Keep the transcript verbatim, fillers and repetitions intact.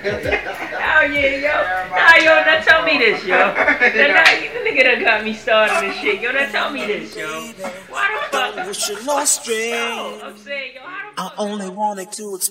Oh yeah, yo. Nah, yo, now tell me this, yo. Now, now, the nigga done got me started and shit, yo. Now tell me this, yo. Why the fuck? With your no string. Yo, I'm saying, yo, how the fuck? I only wanted to explain.